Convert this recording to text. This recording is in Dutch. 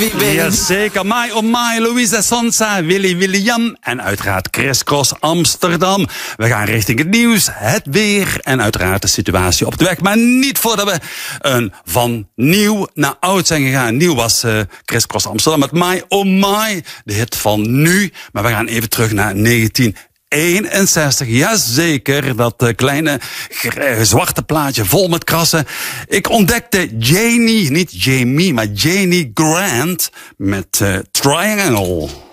wie ben. Jazeker, My Oh My, Louisa Sonsa, Willy William en uiteraard Chris Cross Amsterdam. We gaan richting het nieuws, het weer en uiteraard de situatie op de weg. Maar niet voordat we van nieuw naar oud zijn gegaan. Nieuw was Chris Cross Amsterdam met My Oh My, de hit van nu. Maar we gaan even terug naar 1961, jazeker, dat kleine zwarte plaatje vol met krassen. Ik ontdekte Janie, niet Jamie, maar Janie Grant met Triangle.